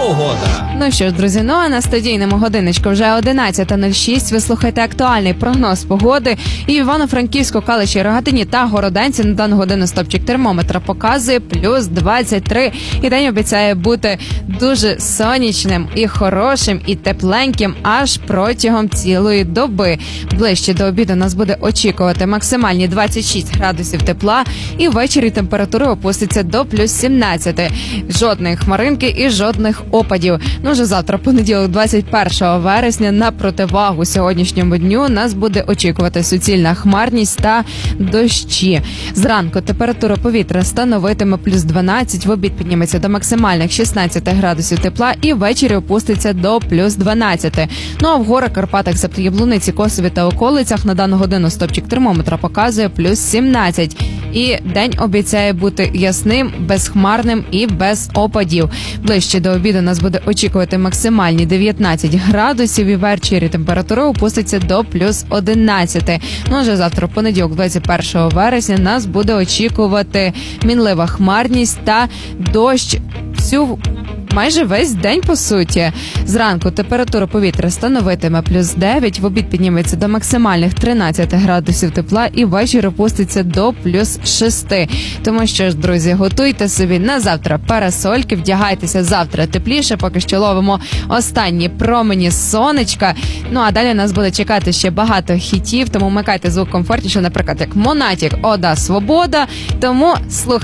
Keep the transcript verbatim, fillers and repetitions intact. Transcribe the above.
Погода. Ну що ж, друзі, ну а на студійному годиночку вже одинадцята нуль шість. Ви слухаєте актуальний прогноз погоди. І в Івано-Франківську, Калиші, Рогатині та Городенці на дану годину стопчик термометра показує плюс двадцять три. І день обіцяє бути дуже сонячним і хорошим, і тепленьким аж протягом цілої доби. Ближче до обіду нас буде очікувати максимальні двадцять шість градусів тепла, і ввечері температура опуститься до плюс сімнадцять. Жодної хмаринки і жодних опадів. Ну, вже завтра, понеділок, двадцять першого вересня, на противагу сьогоднішньому дню нас буде очікувати суцільна хмарність та дощі. Зранку температура повітря становитиме плюс дванадцять, в обід підніметься до максимальних шістнадцять градусів тепла і ввечері опуститься до плюс дванадцять. Ну, а в горах, Карпатах, Септояблуниці, Косові та околицях на дану годину стопчик термометра показує плюс сімнадцять. І день обіцяє бути ясним, безхмарним і без опадів. Ближче до обіду нас буде очікувати максимальні дев'ятнадцять градусів, і ввечері температура опуститься до плюс одинадцять. Ну, вже завтра, понеділок, двадцять першого вересня, нас буде очікувати мінлива хмарність та дощ всю майже весь день, по суті. Зранку температура повітря становитиме плюс дев'ять, в обід підніметься до максимальних тринадцять градусів тепла і ввечері опуститься до плюс шість. Тому що ж, друзі, готуйте собі на завтра парасольки, вдягайтеся завтра тепліше, поки що ловимо останні промені сонечка. Ну, а далі нас буде чекати ще багато хітів, тому вмикайте звук комфортніше, наприклад, як Монатік, Ода Свобода. Тому слухайте.